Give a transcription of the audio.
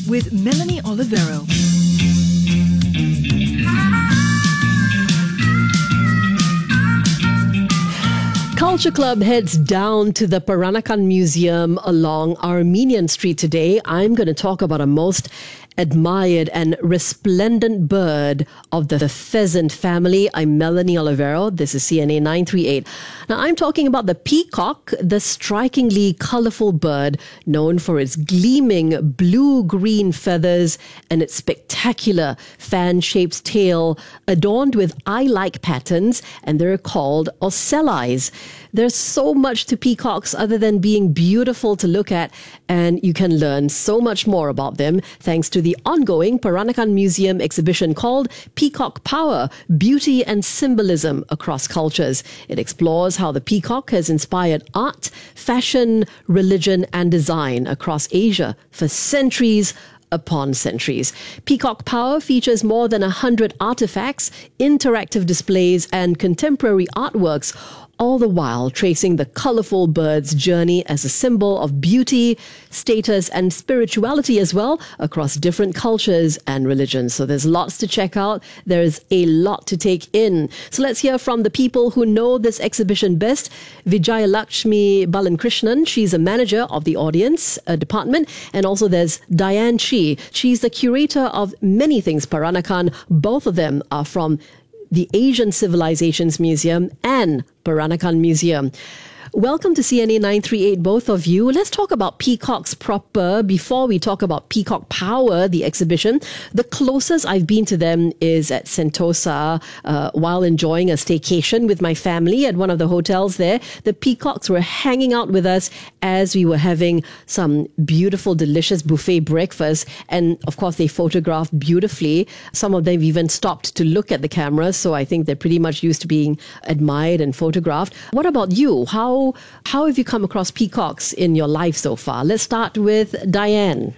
with Melanie Olivero. Culture Club heads down to the Peranakan Museum along Armenian Street today. I'm going to talk about a most admired and resplendent bird of the pheasant family. I'm Melanie Olivero. This is CNA 938. Now, I'm talking about the peacock, the strikingly colorful bird known for its gleaming blue-green feathers and its spectacular fan-shaped tail adorned with eye-like patterns, and they're called ocelli. There's so much to peacocks other than being beautiful to look at, and you can learn so much more about them thanks to the ongoing Peranakan Museum exhibition called Peacock Power, Beauty and Symbolism Across Cultures. It explores how the peacock has inspired art, fashion, religion, and design across Asia for centuries upon centuries. Peacock Power features more than 100 artifacts, interactive displays, and contemporary artworks, all the while tracing the colorful bird's journey as a symbol of beauty, status, and spirituality as well across different cultures and religions. So there's lots to check out. There's a lot to take in. So let's hear from the people who know this exhibition best. Vijayalakshmi Balankrishnan, she's a manager of the audience department. And also there's Diane Chi. She's the curator of many things Peranakan. Both of them are from the Asian Civilizations Museum and Peranakan Museum. Welcome to CNA 938, both of you. Let's talk about peacocks proper before we talk about Peacock Power, the exhibition. The closest I've been to them is at Sentosa while enjoying a staycation with my family at one of the hotels there. The peacocks were hanging out with us as we were having some beautiful, delicious buffet breakfast. And of course, they photographed beautifully. Some of them even stopped to look at the camera. So I think they're pretty much used to being admired and photographed. What about you? How have you come across peacocks in your life so far? Let's start with Diane.